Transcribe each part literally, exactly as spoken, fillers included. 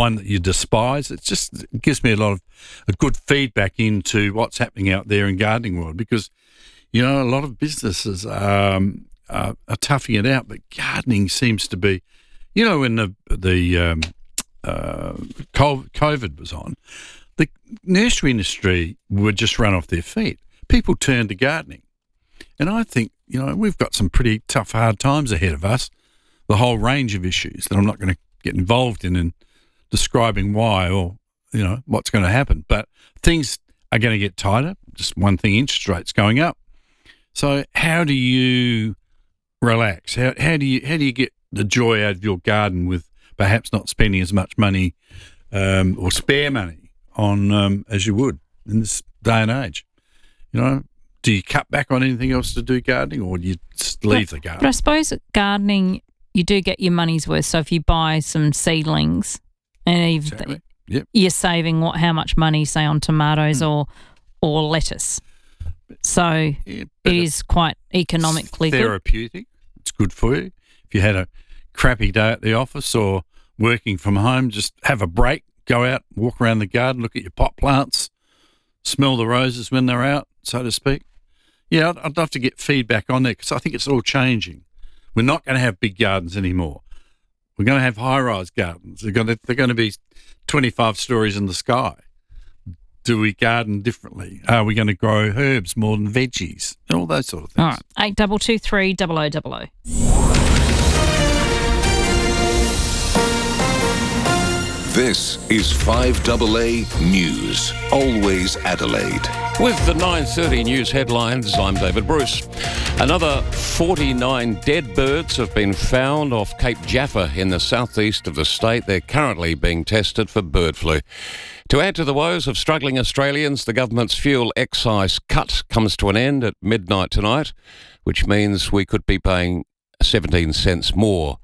one that you despise. It just gives me a lot of a good feedback into what's happening out there in gardening world, because, you know, a lot of businesses um, are, are toughing it out, but gardening seems to be, you know, when the the um, uh, COVID was on, the nursery industry would just run off their feet. People turned to gardening. And I think, you know, we've got some pretty tough, hard times ahead of us, the whole range of issues that I'm not going to get involved in and describing why or, you know, what's going to happen. But things are going to get tighter. Just one thing, interest rates going up. So how do you relax? How, how do you how do you get the joy out of your garden with perhaps not spending as much money um, or spare money on um, as you would in this day and age? You know, do you cut back on anything else to do gardening, or do you just leave but, the garden? But I suppose gardening, you do get your money's worth. So if you buy some seedlings and you've, Exactly. Yep. you're saving what how much money, say, on tomatoes Mm. or or lettuce. So Yeah, it is quite economically good. therapeutic. It's good for you. If you had a crappy day at the office or working from home, just have a break, go out, walk around the garden, look at your pot plants, smell the roses when they're out, so to speak. Yeah, I'd, I'd love to get feedback on that, because I think it's all changing. We're not going to have big gardens anymore. We're going to have high-rise gardens. They're going to, they're going to be twenty-five stories in the sky. Do we garden differently? Are we going to grow herbs more than veggies? And all those sort of things. All right, eight double two three double o double o. This is five A A News, always Adelaide. With the nine thirty news headlines, I'm David Bruce. Another forty-nine dead birds have been found off Cape Jaffa in the southeast of the state. They're currently being tested for bird flu. To add to the woes of struggling Australians, the government's fuel excise cut comes to an end at midnight tonight, which means we could be paying seventeen cents more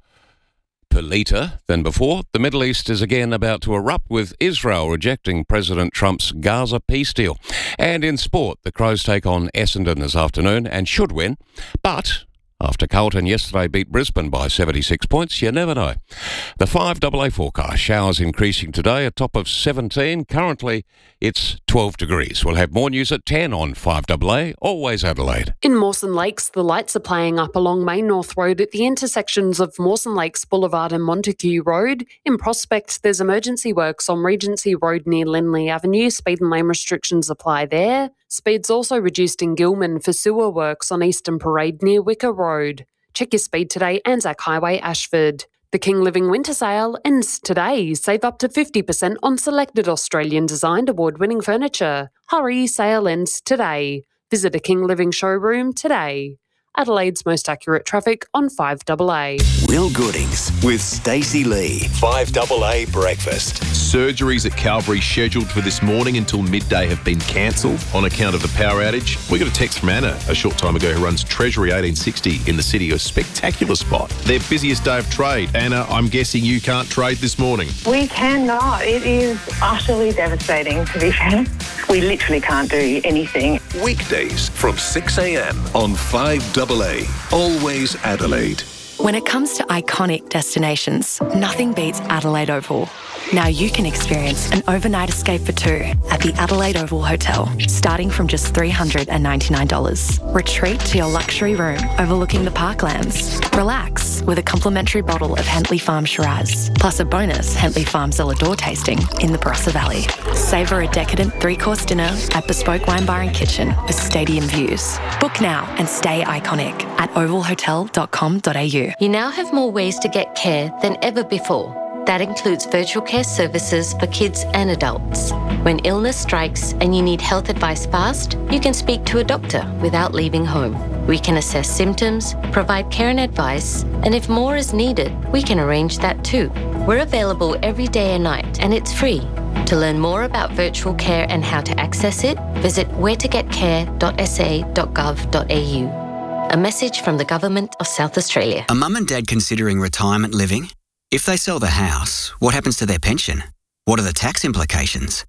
per litre than before. The Middle East is again about to erupt, with Israel rejecting President Trump's Gaza peace deal. And in sport, the Crows take on Essendon this afternoon and should win. But after Carlton yesterday beat Brisbane by seventy-six points, you never know. The five A A forecast, showers increasing today, a top of seventeen. Currently, it's twelve degrees. We'll have more news at ten on five A A, always Adelaide. In Mawson Lakes, the lights are playing up along Main North Road at the intersections of Mawson Lakes Boulevard and Montague Road. In Prospect, there's emergency works on Regency Road near Lindley Avenue. Speed and lane restrictions apply there. Speed's also reduced in Gilman for sewer works on Eastern Parade near Wicker Road. Check your speed today, Anzac Highway, Ashford. The King Living Winter Sale ends today. Save up to fifty percent on selected Australian-designed award-winning furniture. Hurry, sale ends today. Visit a King Living showroom today. Adelaide's most accurate traffic on five A A. Will Goodings with Stacey Lee. five A A Breakfast. Surgeries at Calvary scheduled for this morning until midday have been cancelled on account of the power outage. We got a text from Anna a short time ago who runs Treasury eighteen sixty in the city, a spectacular spot. Their busiest day of trade. Anna, I'm guessing you can't trade this morning. We cannot. It is utterly devastating, to be fair. We literally can't do anything. Weekdays from six a.m. on five A A, always Adelaide. When it comes to iconic destinations, nothing beats Adelaide Oval. Now you can experience an overnight escape for two at the Adelaide Oval Hotel, starting from just three hundred ninety-nine dollars. Retreat to your luxury room overlooking the parklands. Relax with a complimentary bottle of Hentley Farm Shiraz, plus a bonus Hentley Farm Zellador tasting in the Barossa Valley. Savour a decadent three-course dinner at Bespoke Wine Bar and Kitchen with stadium views. Book now and stay iconic at oval hotel dot com dot a u. You now have more ways to get care than ever before. That includes virtual care services for kids and adults. When illness strikes and you need health advice fast, you can speak to a doctor without leaving home. We can assess symptoms, provide care and advice, and if more is needed, we can arrange that too. We're available every day and night, and it's free. To learn more about virtual care and how to access it, visit where to get care dot s a dot gov dot a u. A message from the Government of South Australia. Are mum and dad considering retirement living? If they sell the house, what happens to their pension? What are the tax implications?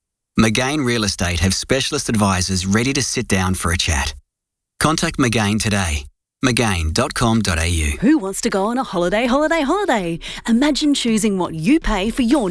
McGain Real Estate have specialist advisors ready to sit down for a chat. Contact McGain today. McGain dot com dot a u. Who wants to go on a holiday, holiday, holiday? Imagine choosing what you pay for your